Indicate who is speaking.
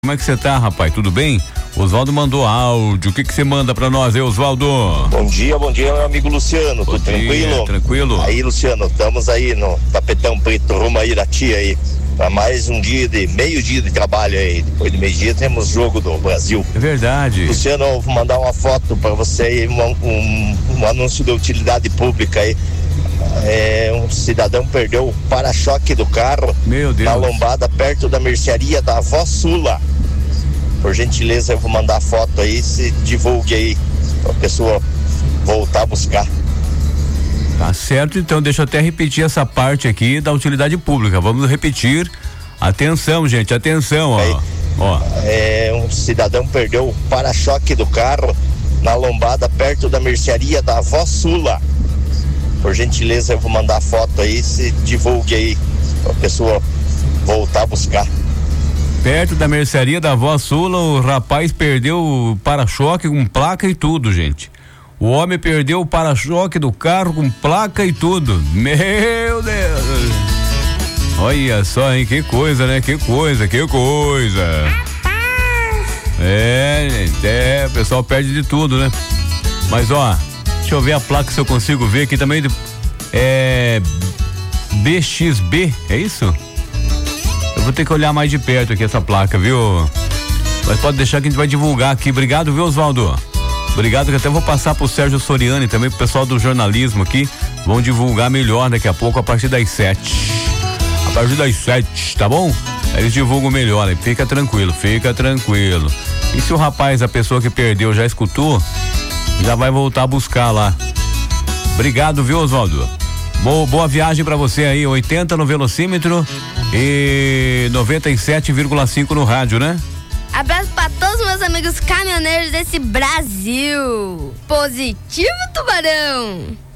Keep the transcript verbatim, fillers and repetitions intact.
Speaker 1: Como é que você tá, rapaz? Tudo bem? Oswaldo mandou áudio. O que que você manda pra nós aí, Oswaldo?
Speaker 2: Bom dia, bom dia, meu amigo Luciano.
Speaker 1: Bom
Speaker 2: Tudo
Speaker 1: dia,
Speaker 2: tranquilo?
Speaker 1: Tranquilo.
Speaker 2: Aí, Luciano, estamos aí no tapetão preto, rumo aí da tia aí. Pra mais um dia de, meio dia de trabalho aí. Depois do meio-dia temos jogo do Brasil.
Speaker 1: É verdade.
Speaker 2: Luciano, eu vou mandar uma foto pra você aí, um, um, um anúncio de utilidade pública aí. É, um cidadão perdeu o para-choque do carro.
Speaker 1: Meu Deus.
Speaker 2: Na lombada, perto da mercearia da avó Sula. Por gentileza, eu vou mandar a foto aí, se divulgue aí, pra pessoa voltar a buscar.
Speaker 1: Tá certo, então deixa eu até repetir essa parte aqui da utilidade pública. Vamos repetir. Atenção, gente, atenção, ó.
Speaker 2: Aí,
Speaker 1: ó.
Speaker 2: É, um cidadão perdeu o para-choque do carro na lombada, perto da mercearia da avó Sula. Por gentileza, eu vou mandar a foto aí, se divulgue aí, pra pessoa voltar a buscar.
Speaker 1: Perto da mercearia da avó Sula, o rapaz perdeu o para-choque com placa e tudo, gente. O homem perdeu o para-choque do carro com placa e tudo. Meu Deus! Olha só, hein? Que coisa, né? Que coisa, que coisa. É, gente, é, o pessoal perde de tudo, né? Mas, ó, deixa eu ver a placa se eu consigo ver aqui também. É B X B, é isso? Eu vou ter que olhar mais de perto aqui essa placa, viu? Mas pode deixar que a gente vai divulgar aqui. Obrigado, viu, Oswaldo? Obrigado, que até vou passar pro Sérgio Soriani também, pro pessoal do jornalismo aqui. Vão divulgar melhor daqui a pouco, a partir das sete. A partir das sete, tá bom? Aí eles divulgam melhor, aí fica tranquilo, fica tranquilo. E se o rapaz, a pessoa que perdeu, já escutou, já vai voltar a buscar lá. Obrigado, viu, Oswaldo? Boa, boa viagem pra você aí, oitenta no velocímetro e noventa e sete vírgula cinco no rádio, né?
Speaker 3: Abraço pra todos os meus amigos caminhoneiros desse Brasil. Positivo, Tubarão!